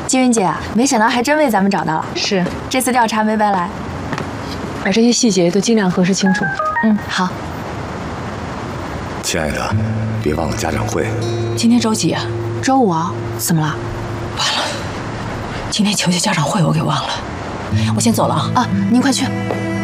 金云姐，没想到还真为咱们找到了。 是， 这次调查没白来。 把这些细节都尽量核实清楚。 好。 亲爱的，别忘了家长会。 今天周几啊？ 周5啊？怎么了？ 完了，今天球球家长会我给忘了，我先走了啊。 啊，您快去。